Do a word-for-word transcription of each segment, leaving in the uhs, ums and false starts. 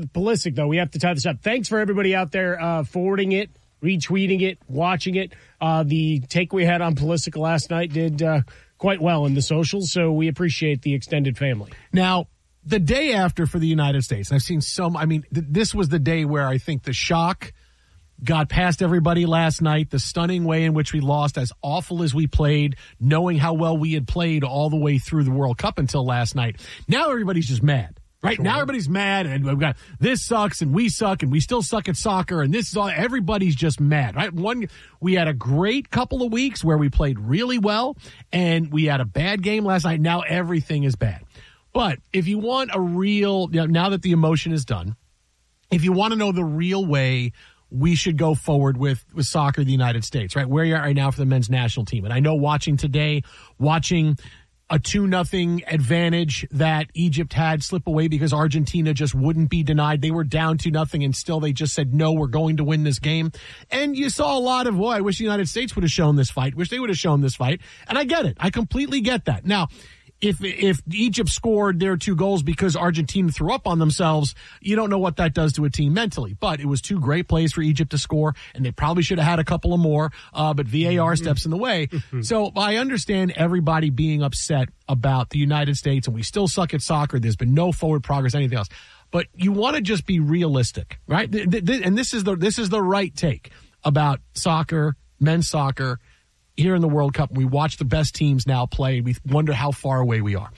Pulisic, though, we have to tie this up. Thanks for everybody out there uh, forwarding it, retweeting it, watching it. Uh, the take we had on Pulisic last night did uh, quite well in the socials, so we appreciate the extended family. Now, the day after for the United States, I've seen some, I mean, th- this was the day where I think the shock got past everybody last night, the stunning way in which we lost, as awful as we played, knowing how well we had played all the way through the World Cup until last night. Now everybody's just mad. Right? Sure. Now everybody's mad, and we've got this sucks, and we suck, and we still suck at soccer, and this is all, everybody's just mad, right? One, we had a great couple of weeks where we played really well, and we had a bad game last night. Now everything is bad. But if you want a real, you know, now that the emotion is done, if you want to know the real way we should go forward with, with soccer in the United States, right? Where you're at right now for the men's national team. And I know watching today, watching a two nothing advantage that Egypt had slip away because Argentina just wouldn't be denied. They were down two nothing and still they just said, no, we're going to win this game. And you saw a lot of, well, I wish the United States would have shown this fight. Wish they would have shown this fight. And I get it. I completely get that. Now, If if Egypt scored their two goals because Argentina threw up on themselves, you don't know what that does to a team mentally. But it was two great plays for Egypt to score, and they probably should have had a couple of more, uh, but V A R steps in the way. So I understand everybody being upset about the United States, and we still suck at soccer. There's been no forward progress, anything else. But you want to just be realistic, right? And this is the this is the right take about soccer, men's soccer, here in the World Cup. We watch the best teams now play. We wonder how far away we are.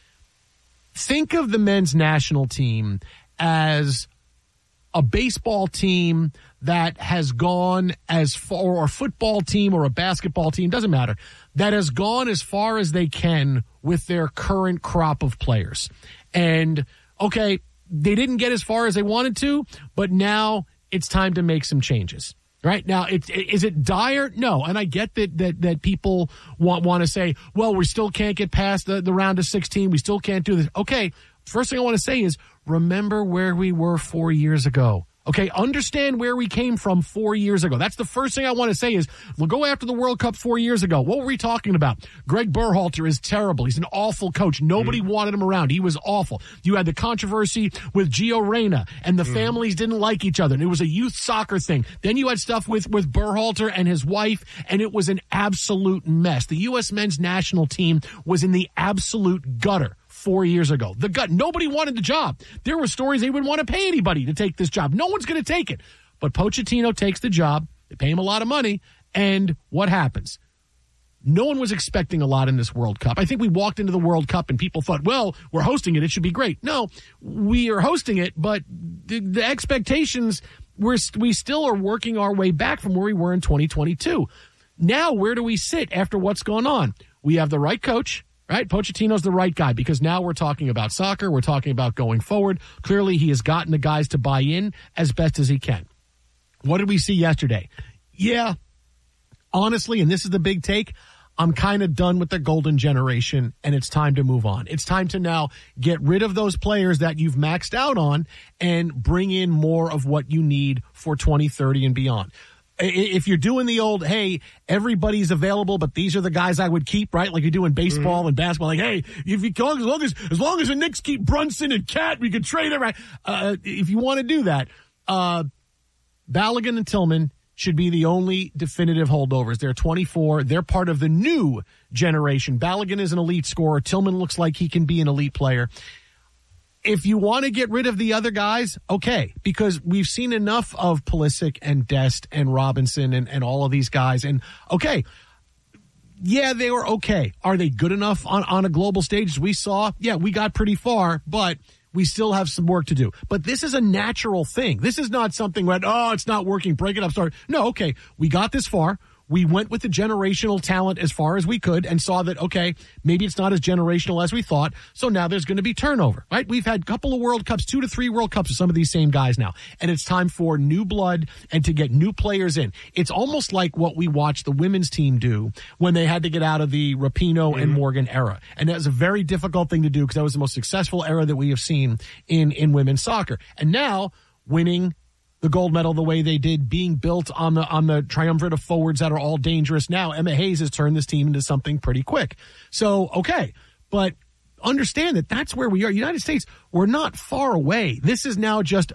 Think of the men's national team as a baseball team that has gone as far, or a football team or a basketball team, doesn't matter, that has gone as far as they can with their current crop of players. And, okay, they didn't get as far as they wanted to, but now it's time to make some changes. Right now, it, is it dire? No, and I get that that that people want want to say, well, we still can't get past the, the round of sixteen. We still can't do this. Okay, first thing I want to say is remember where we were four years ago. Okay, understand where we came from four years ago. That's the first thing I want to say is we'll go after the World Cup four years ago. What were we talking about? Greg Berhalter is terrible. He's an awful coach. Nobody mm. wanted him around. He was awful. You had the controversy with Gio Reyna, and the mm. families didn't like each other, and it was a youth soccer thing. Then you had stuff with, with Berhalter and his wife, and it was an absolute mess. The U S men's national team was in the absolute gutter four years ago. The gut. Nobody wanted the job. There were stories they wouldn't want to pay anybody to take this job. No one's going to take it. But Pochettino takes the job. They pay him a lot of money. And what happens? No one was expecting a lot in this World Cup. I think we walked into the World Cup and people thought, well, we're hosting it. It should be great. No, we are hosting it, but the, the expectations, we're, we still are working our way back from where we were in twenty twenty-two. Now, where do we sit after what's gone on? We have the right coach. Right? Pochettino's the right guy because now we're talking about soccer. We're talking about going forward. Clearly, he has gotten the guys to buy in as best as he can. What did we see yesterday? Yeah, honestly, and this is the big take, I'm kind of done with the golden generation, and it's time to move on. It's time to now get rid of those players that you've maxed out on and bring in more of what you need for twenty thirty and beyond. If you're doing the old, hey, everybody's available, but these are the guys I would keep, right? Like you do in baseball mm-hmm. and basketball. Like, hey, if you as long as as long as the Knicks keep Brunson and Cat, we can trade them. Right? Uh, if you want to do that, uh, Balogun and Tillman should be the only definitive holdovers. They're twenty-four. They're part of the new generation. Balogun is an elite scorer. Tillman looks like he can be an elite player. If you want to get rid of the other guys, okay, because we've seen enough of Pulisic and Dest and Robinson and, and all of these guys. And, okay, yeah, they were okay. Are they good enough on, on a global stage? As we saw, yeah, we got pretty far, but we still have some work to do. But this is a natural thing. This is not something where, oh, it's not working, break it up, start. No, okay, we got this far. We went with the generational talent as far as we could and saw that, okay, maybe it's not as generational as we thought. So now there's going to be turnover, right? We've had a couple of World Cups, two to three World Cups with some of these same guys now. And it's time for new blood and to get new players in. It's almost like what we watched the women's team do when they had to get out of the Rapinoe mm-hmm. and Morgan era. And that was a very difficult thing to do because that was the most successful era that we have seen in, in women's soccer. And now winning the gold medal the way they did, being built on the on the triumvirate of forwards that are all dangerous now. Emma Hayes has turned this team into something pretty quick. So, okay, but understand that that's where we are. United States, we're not far away. This is now just